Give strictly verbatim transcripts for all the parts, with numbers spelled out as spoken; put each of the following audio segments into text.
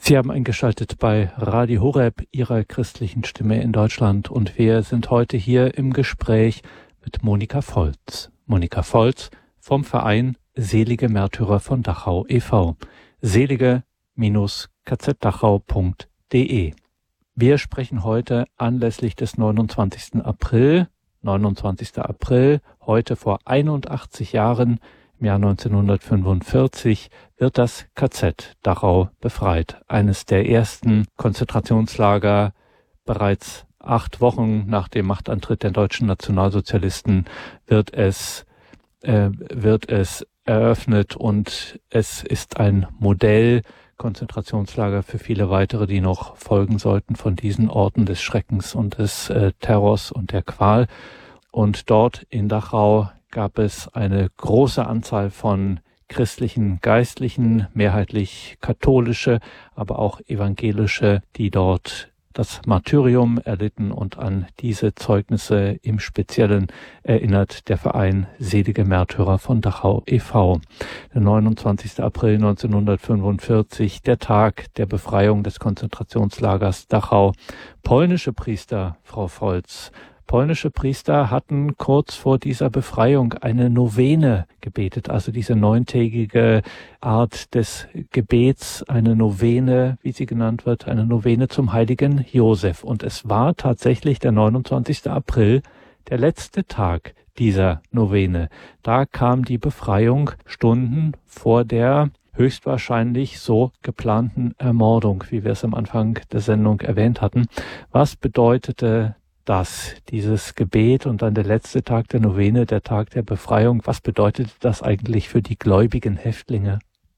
Sie haben eingeschaltet bei Radio Horeb, Ihrer christlichen Stimme in Deutschland, und wir sind heute hier im Gespräch mit Monika Volz. Monika Volz vom Verein Selige Märtyrer von Dachau e V selige Bindestrich k z dachau punkt d e. Wir sprechen heute anlässlich des neunundzwanzigsten April, neunundzwanzigsten April, heute vor einundachtzig Jahren, im Jahr neunzehnhundertfünfundvierzig, wird das K Z Dachau befreit. Eines der ersten Konzentrationslager. Bereits acht Wochen nach dem Machtantritt der deutschen Nationalsozialisten wird es, äh, wird es eröffnet, und es ist ein Modell Konzentrationslager für viele weitere, die noch folgen sollten von diesen Orten des Schreckens und des äh, Terrors und der Qual. Und dort in Dachau gab es eine große Anzahl von christlichen Geistlichen, mehrheitlich katholische, aber auch evangelische, die dort das Martyrium erlitten, und an diese Zeugnisse im Speziellen erinnert der Verein Selige Märtyrer von Dachau e V Der neunundzwanzigsten April neunzehnhundertfünfundvierzig, der Tag der Befreiung des Konzentrationslagers Dachau. Polnische Priester, Frau Volz, polnische Priester hatten kurz vor dieser Befreiung eine Novene gebetet, also diese neuntägige Art des Gebets, eine Novene, wie sie genannt wird, eine Novene zum heiligen Josef. Und es war tatsächlich der neunundzwanzigste April, der letzte Tag dieser Novene. Da kam die Befreiung Stunden vor der höchstwahrscheinlich so geplanten Ermordung, wie wir es am Anfang der Sendung erwähnt hatten. Was bedeutete das, dieses Gebet und dann der letzte Tag der Novene, der Tag der Befreiung, was bedeutet das eigentlich für die gläubigen Häftlinge?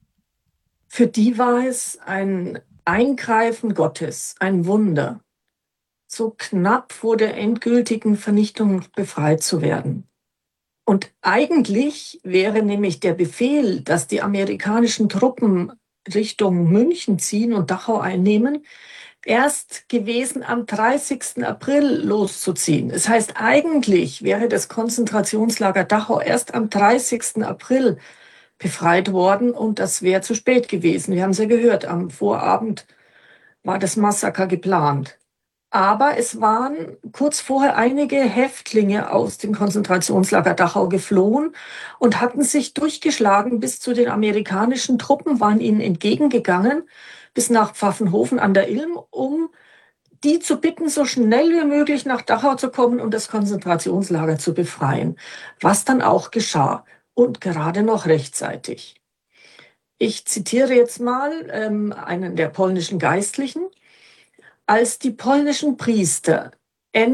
Für die war es ein Eingreifen Gottes, ein Wunder, so knapp vor der endgültigen Vernichtung befreit zu werden. Und eigentlich wäre nämlich der Befehl, dass die amerikanischen Truppen Richtung München ziehen und Dachau einnehmen, erst gewesen, am dreißigsten April loszuziehen. Das heißt, eigentlich wäre das Konzentrationslager Dachau erst am dreißigsten April befreit worden, und das wäre zu spät gewesen. Wir haben es ja gehört, am Vorabend war das Massaker geplant. Aber es waren kurz vorher einige Häftlinge aus dem Konzentrationslager Dachau geflohen und hatten sich durchgeschlagen bis zu den amerikanischen Truppen, waren ihnen entgegengegangen, bis nach Pfaffenhofen an der Ilm, um die zu bitten, so schnell wie möglich nach Dachau zu kommen und das Konzentrationslager zu befreien. Was dann auch geschah, und gerade noch rechtzeitig. Ich zitiere jetzt mal ähm, einen der polnischen Geistlichen. Als die polnischen Priester